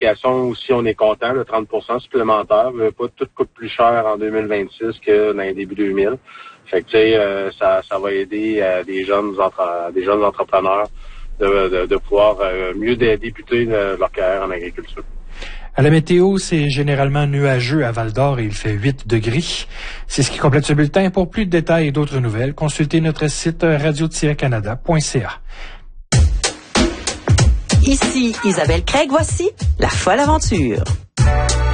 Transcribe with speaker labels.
Speaker 1: bonification aussi, on est content, le 30% supplémentaire. Pas tout coûte plus cher en 2026 que dans les débuts 2000. Fait que tu sais, ça va aider des jeunes entrepreneurs de pouvoir mieux débuter leur carrière en agriculture.
Speaker 2: À la météo, c'est généralement nuageux à Val-d'Or et il fait 8 degrés. C'est ce qui complète ce bulletin. Pour plus de détails et d'autres nouvelles, consultez notre site radio-canada.ca.
Speaker 3: Ici Isabelle Craig, voici La Folle Aventure.